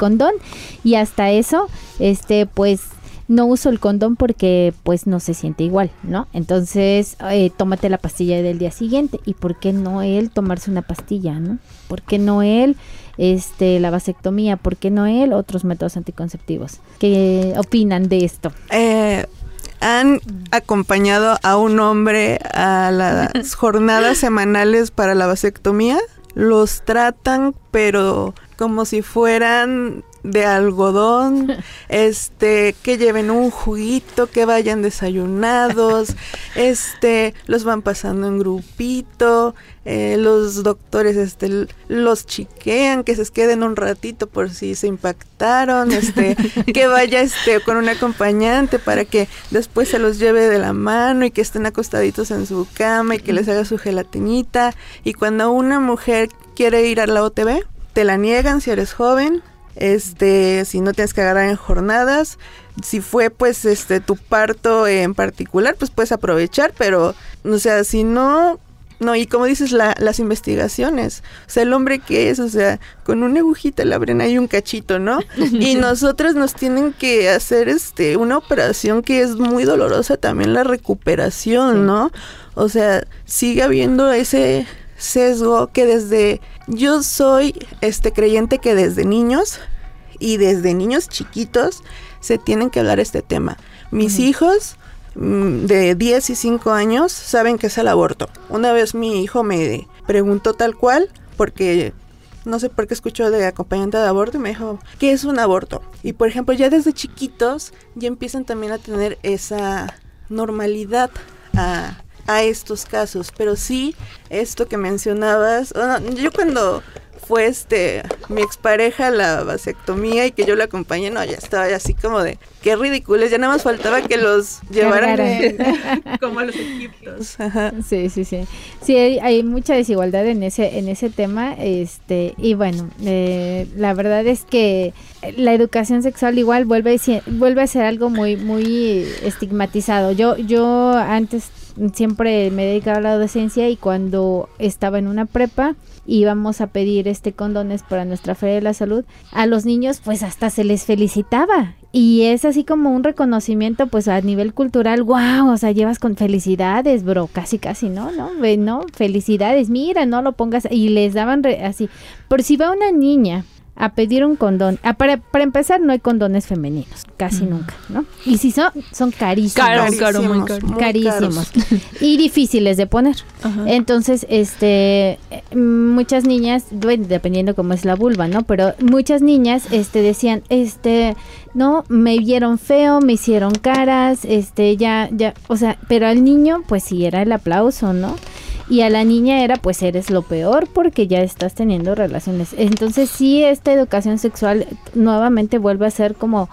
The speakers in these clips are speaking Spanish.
condón, y hasta eso, pues no uso el condón porque pues no se siente igual, ¿no? Entonces, tómate la pastilla del día siguiente. ¿Y por qué no él tomarse una pastilla, no? ¿Por qué no él la vasectomía? ¿Por qué no él otros métodos anticonceptivos? ¿Qué opinan de esto? Han acompañado a un hombre a las jornadas semanales para la vasectomía. Los tratan, pero como si fueran de algodón, que lleven un juguito, que vayan desayunados, los van pasando en grupito, los doctores, los chiquean, que se queden un ratito por si se impactaron, que vaya, con un acompañante para que después se los lleve de la mano y que estén acostaditos en su cama y que les haga su gelatinita. Y cuando una mujer quiere ir a la OTB, te la niegan si eres joven. Si no tienes que agarrar en jornadas, si fue pues tu parto en particular, pues puedes aprovechar, pero o sea, si no, y como dices, las investigaciones, o sea, el hombre que es, o sea, con una agujita le abren ahí un cachito, ¿no? Y nosotros nos tienen que hacer una operación que es muy dolorosa también, la recuperación, ¿no? O sea, sigue habiendo ese sesgo que yo soy creyente que desde niños y desde niños chiquitos se tienen que hablar este tema. Mis hijos de 10 y 5 años saben qué es el aborto. Una vez mi hijo me preguntó tal cual, porque no sé por qué escuchó de acompañante de aborto, y me dijo, ¿qué es un aborto? Y por ejemplo, ya desde chiquitos ya empiezan también a tener esa normalidad a estos casos. Pero sí, esto que mencionabas, yo cuando fue mi expareja la vasectomía y que yo la acompañé, ya estaba así como de qué ridículos, ya nada más faltaba que los llevaran como a los egipcios. Ajá. Sí. Sí, hay mucha desigualdad en ese tema, y bueno, la verdad es que la educación sexual igual vuelve a ser algo muy muy estigmatizado. Yo antes siempre me dedicaba a la docencia, y cuando estaba en una prepa íbamos a pedir condones para nuestra Feria de la Salud. A los niños pues hasta se les felicitaba, y es así como un reconocimiento pues a nivel cultural. Wow, o sea, llevas con felicidades, bro, casi, no, felicidades, mira, no lo pongas, y les daban así. Por si va una niña a pedir un condón, para empezar, no hay condones femeninos, casi nunca, ¿no? Y si son carísimos. Muy caro. Carísimos. Y difíciles de poner. Ajá. Entonces, muchas niñas, bueno, dependiendo cómo es la vulva, ¿no? Pero muchas niñas, decían, no, me vieron feo, me hicieron caras, ya, o sea, pero al niño, pues sí, era el aplauso, ¿no? Y a la niña era, pues eres lo peor porque ya estás teniendo relaciones. Entonces sí, esta educación sexual nuevamente vuelve a ser como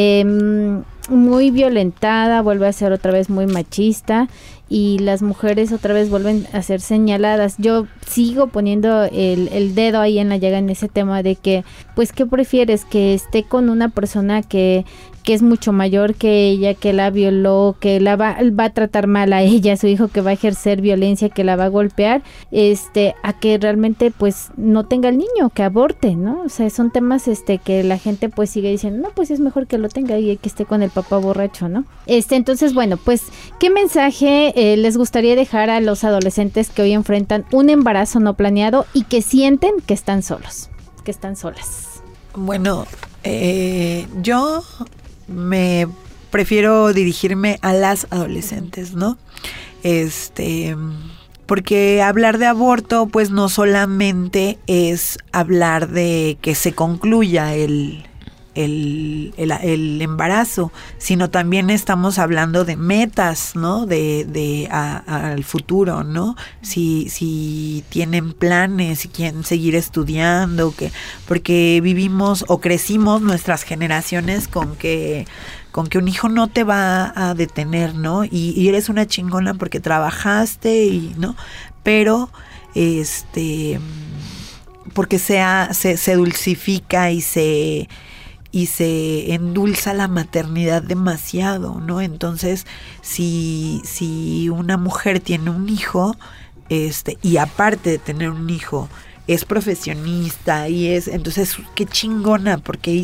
muy violentada, vuelve a ser otra vez muy machista, y las mujeres otra vez vuelven a ser señaladas. Yo sigo poniendo el dedo ahí en la llaga en ese tema de que, pues, ¿qué prefieres? Que esté con una persona que es mucho mayor que ella, que la violó, que la va a tratar mal a ella, a su hijo, que va a ejercer violencia, que la va a golpear, a que realmente pues no tenga el niño, que aborte, ¿no? O sea, son temas que la gente pues sigue diciendo, no, pues es mejor que lo tenga y que esté con el papá borracho, ¿no? Entonces, bueno, pues, ¿qué mensaje les gustaría dejar a los adolescentes que hoy enfrentan un embarazo no planeado y que sienten que están solos, que están solas? Bueno, yo me prefiero dirigirme a las adolescentes, ¿no? Porque hablar de aborto, pues no solamente es hablar de que se concluya el embarazo, sino también estamos hablando de metas, ¿no? Al futuro, ¿no? Si tienen planes, si quieren seguir estudiando, porque vivimos o crecimos nuestras generaciones con que un hijo no te va a detener, ¿no? Y eres una chingona porque trabajaste, y ¿no? Pero porque se dulcifica y se endulza la maternidad demasiado, ¿no? Entonces, si una mujer tiene un hijo, y aparte de tener un hijo, es profesionista y entonces qué chingona, porque